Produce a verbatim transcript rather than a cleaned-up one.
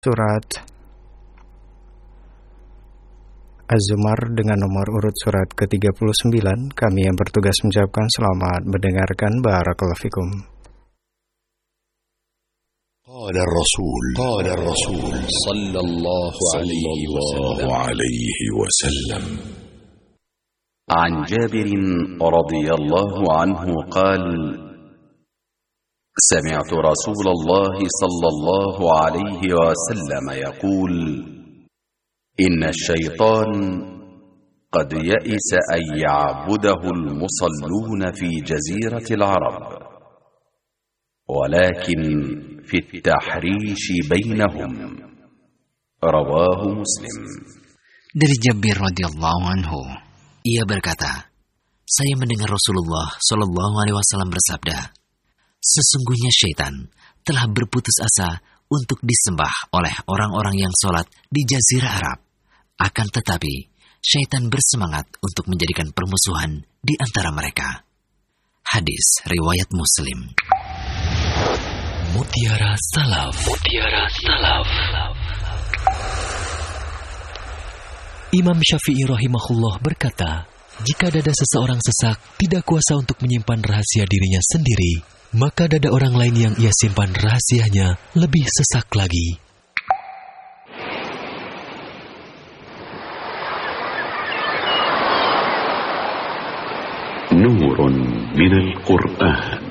surat Az-Zumar dengan nomor urut surat ke tiga puluh sembilan. Kami yang bertugas mengucapkan selamat mendengarkan. Barakallahu fikum. قال الرسول قال الرسول صلى الله عليه وسلم عن جابر رضي الله عنه قال سمعت رسول الله صلى الله عليه وسلم يقول إن الشيطان قد يئس أن يعبده المصلون في جزيرة العرب ولكن في التحريش بينهم رواه مسلم. Dari Jabir radhiyallahu anhu, ia berkata, saya mendengar Rasulullah shallallahu alaihi wasallam bersabda, sesungguhnya syaitan telah berputus asa untuk disembah oleh orang-orang yang sholat di Jazirah Arab. Akan tetapi, syaitan bersemangat untuk menjadikan permusuhan di antara mereka. Hadis riwayat Muslim. Mutiara Salaf. Mutiara Salaf. Imam Syafi'i rahimahullah berkata, jika dada seseorang sesak tidak kuasa untuk menyimpan rahasia dirinya sendiri, maka dada orang lain yang ia simpan rahasianya lebih sesak lagi. Nurun minal Qur'an.